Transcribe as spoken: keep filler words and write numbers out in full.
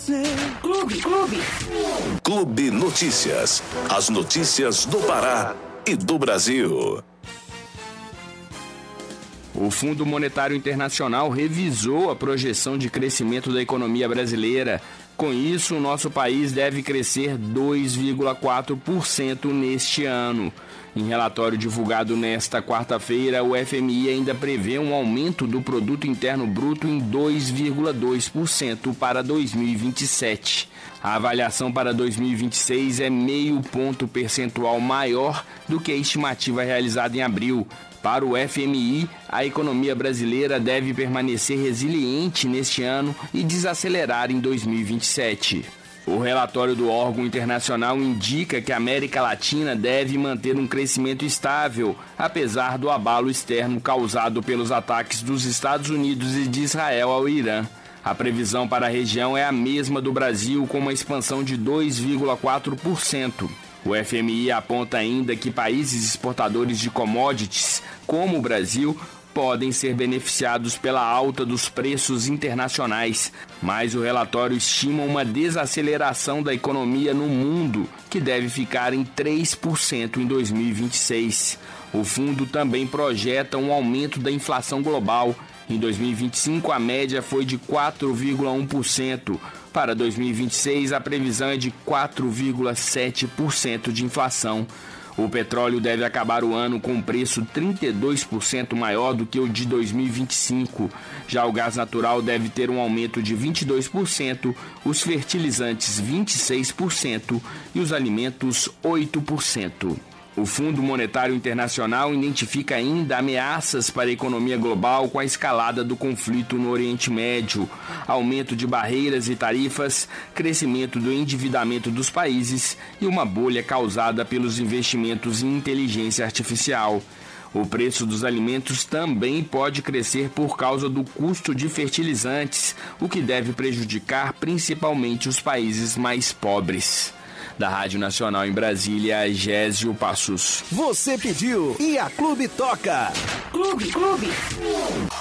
você. Clube, Clube. Clube Notícias. As notícias do Pará e do Brasil. O Fundo Monetário Internacional revisou a projeção de crescimento da economia brasileira. Com isso, o nosso país deve crescer dois vírgula quatro por cento neste ano. Em relatório divulgado nesta quarta-feira, o F M I ainda prevê um aumento do Produto Interno Bruto em dois vírgula dois por cento para dois mil e vinte e sete. A avaliação para dois mil e vinte e seis é meio ponto percentual maior do que a estimativa realizada em abril. Para o F M I, a economia brasileira deve permanecer resiliente neste ano e desacelerar em dois mil e vinte e sete. O relatório do órgão internacional indica que a América Latina deve manter um crescimento estável, apesar do abalo externo causado pelos ataques dos Estados Unidos e de Israel ao Irã. A previsão para a região é a mesma do Brasil, com uma expansão de dois vírgula quatro por cento. O F M I aponta ainda que países exportadores de commodities, como o Brasil, podem ser beneficiados pela alta dos preços internacionais, mas o relatório estima uma desaceleração da economia no mundo, que deve ficar em três por cento em dois mil e vinte e seis. O fundo também projeta um aumento da inflação global. Em dois mil e vinte e cinco, a média foi de quatro vírgula um por cento. Para dois mil e vinte e seis, a previsão é de quatro vírgula sete por cento de inflação. O petróleo deve acabar o ano com um preço trinta e dois por cento maior do que o de dois mil e vinte e cinco. Já o gás natural deve ter um aumento de vinte e dois por cento, os fertilizantes vinte e seis por cento e os alimentos oito por cento. O Fundo Monetário Internacional identifica ainda ameaças para a economia global com a escalada do conflito no Oriente Médio, aumento de barreiras e tarifas, crescimento do endividamento dos países e uma bolha causada pelos investimentos em inteligência artificial. O preço dos alimentos também pode crescer por causa do custo de fertilizantes, o que deve prejudicar principalmente os países mais pobres. Da Rádio Nacional em Brasília, Gésio Passos. Você pediu e a Clube toca. Clube, Clube.